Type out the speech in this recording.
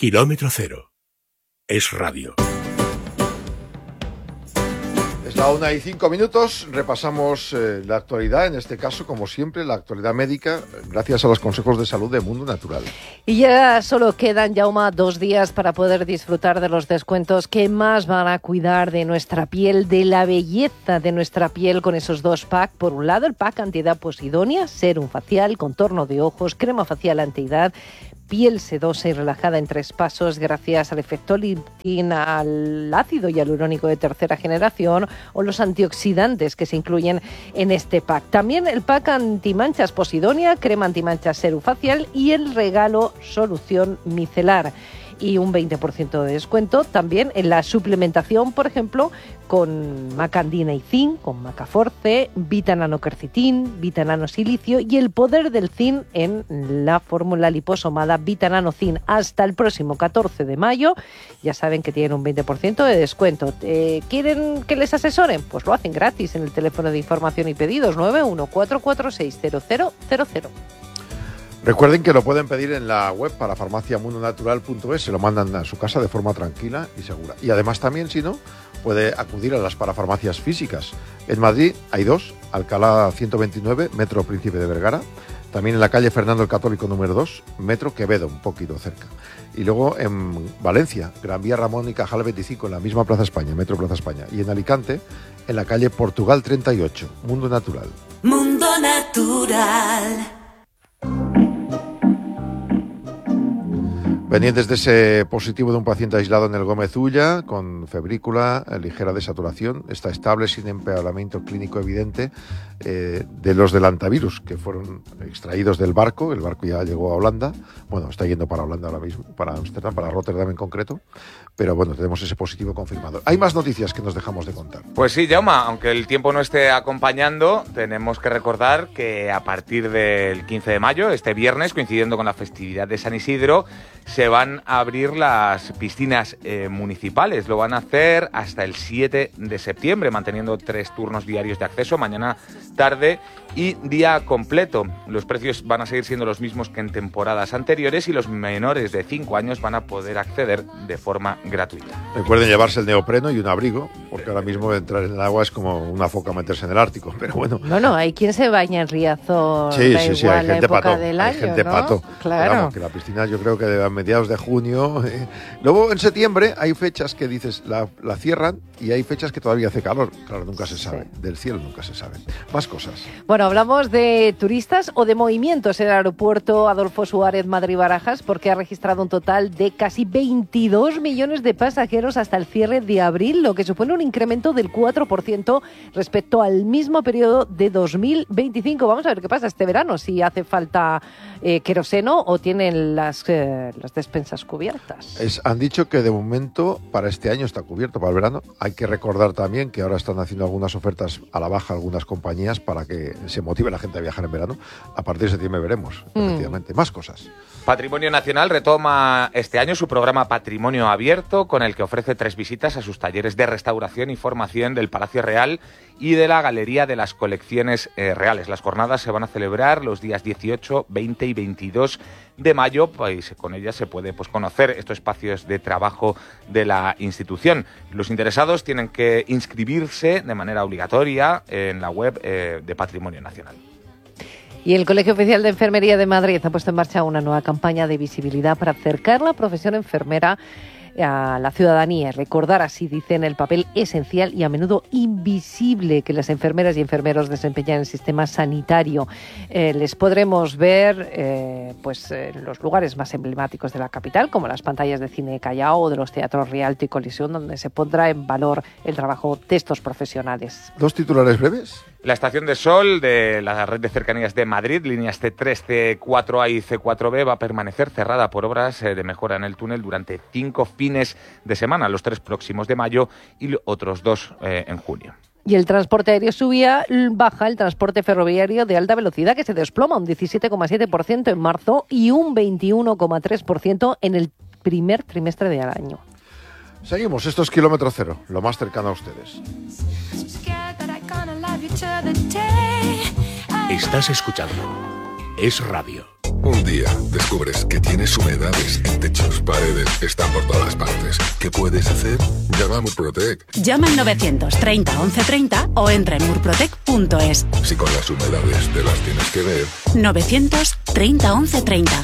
Kilómetro Cero. Es radio. Es la 1:05. Repasamos la actualidad, en este caso, como siempre, la actualidad médica, gracias a los consejos de salud de Mundo Natural. Y ya solo quedan, Jaume, 2 días para poder disfrutar de los descuentos que más van a cuidar de nuestra piel, de la belleza de nuestra piel, con esos 2 packs. Por un lado, el pack antiedad Posidonia, serum facial, contorno de ojos, crema facial antiedad, piel sedosa y relajada en 3 pasos gracias al efecto lifting, al ácido hialurónico de 3ª generación o los antioxidantes que se incluyen en este pack. También el pack antimanchas Posidonia, crema antimanchas serum facial y el regalo solución micelar. Y un 20% de descuento también en la suplementación, por ejemplo, con macandina y zinc, con macaforce, vitananoquercitín, vitanano-silicio y el poder del zinc en la fórmula liposomada vitanano-zinc. Hasta el próximo 14 de mayo, ya saben que tienen un 20% de descuento. ¿Quieren que les asesoren? Pues lo hacen gratis en el teléfono de información y pedidos 914460000. Recuerden que lo pueden pedir en la web para farmaciamundonatural.es, se lo mandan a su casa de forma tranquila y segura. Y además también, si no, puede acudir a las parafarmacias físicas. En Madrid hay 2, Alcalá 129, Metro Príncipe de Vergara. También en la calle Fernando el Católico número 2, Metro Quevedo, un poquito cerca. Y luego en Valencia, Gran Vía Ramón y Cajal 25, en la misma Plaza España, Metro Plaza España. Y en Alicante, en la calle Portugal 38, Mundo Natural. Mundo Natural. Pendientes de ese positivo de un paciente aislado en el Gómez Ulla, con febrícula, ligera desaturación, está estable, sin empeoramiento clínico evidente, de los del antivirus, que fueron extraídos del barco. El barco ya llegó a Holanda, bueno, está yendo para Holanda ahora mismo, para Ámsterdam, para Rotterdam en concreto, pero bueno, tenemos ese positivo confirmado. Hay más noticias que nos dejamos de contar. Pues sí, Jaume, aunque el tiempo no esté acompañando, tenemos que recordar que a partir del 15 de mayo, este viernes, coincidiendo con la festividad de San Isidro, se van a abrir las piscinas municipales. Lo van a hacer hasta el 7 de septiembre, manteniendo 3 turnos diarios de acceso, mañana, tarde y día completo. Los precios van a seguir siendo los mismos que en temporadas anteriores y los menores de 5 años van a poder acceder de forma gratuita. Recuerden llevarse el neopreno y un abrigo, porque ahora mismo entrar en el agua es como una foca meterse en el Ártico, pero bueno. No, hay quien se baña en Riazor, sí, da igual hay la gente época pato, del año, hay gente ¿no? pato. Claro. Vamos, que la piscina yo creo que a mediados de junio. Luego en septiembre hay fechas que dices la cierran y hay fechas que todavía hace calor. Claro, nunca se sabe. Sí. Del cielo nunca se sabe. Más cosas. Bueno, hablamos de turistas o de movimientos en el aeropuerto Adolfo Suárez Madrid-Barajas, porque ha registrado un total de casi 22 millones de pasajeros hasta el cierre de abril, lo que supone un incremento del 4% respecto al mismo periodo de 2025. Vamos a ver qué pasa este verano, si hace falta queroseno o tienen las despensas cubiertas. Han dicho que de momento para este año está cubierto, para el verano. Hay que recordar también que ahora están haciendo algunas ofertas a la baja algunas compañías para que se motive la gente a viajar en verano. A partir de septiembre veremos, efectivamente. Más cosas. Patrimonio Nacional retoma este año su programa Patrimonio Abierto, con el que ofrece 3 visitas a sus talleres de restauración y formación del Palacio Real y de la Galería de las Colecciones Reales. Las jornadas se van a celebrar los días 18, 20 y 22 de mayo, pues con ellas se puede conocer estos espacios de trabajo de la institución. Los interesados tienen que inscribirse de manera obligatoria en la web de Patrimonio Nacional. Y el Colegio Oficial de Enfermería de Madrid ha puesto en marcha una nueva campaña de visibilidad para acercar la profesión enfermera a la ciudadanía, recordar, así dicen, el papel esencial y a menudo invisible que las enfermeras y enfermeros desempeñan en el sistema sanitario. Les podremos ver en los lugares más emblemáticos de la capital, como las pantallas de Cine Callao o de los teatros Rialto y Colisión, donde se pondrá en valor el trabajo de estos profesionales. 2 titulares breves. La estación de Sol de la red de cercanías de Madrid, líneas C3, C4A y C4B, va a permanecer cerrada por obras de mejora en el túnel durante 5 fines de semana, los 3 próximos de mayo y otros 2 en junio. Y el transporte aéreo subía, baja el transporte ferroviario de alta velocidad, que se desploma un 17,7% en marzo y un 21,3% en el primer trimestre del año. Seguimos, esto es Kilómetro Cero, lo más cercano a ustedes. Estás escuchando Es Radio. Un día descubres que tienes Las humedades en techos, paredes, están por todas partes. ¿Qué puedes hacer? Llama a Murprotec. Llama al 930 1130 o entra en murprotec.es. Si con las humedades te las tienes que ver. 930 1130.